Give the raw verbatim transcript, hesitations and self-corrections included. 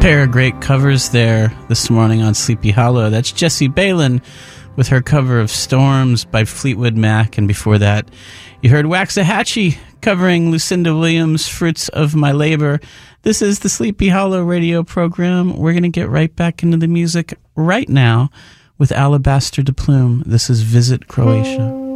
pair of great covers there this morning on Sleepy Hollow. That's Jessie Balin with her cover of Storms by Fleetwood Mac, and before that you heard Waxahachie covering Lucinda Williams' Fruits of My Labor. This is the Sleepy Hollow radio program. We're going to get right back into the music right now with Alabaster de Plume. This is Visit Croatia.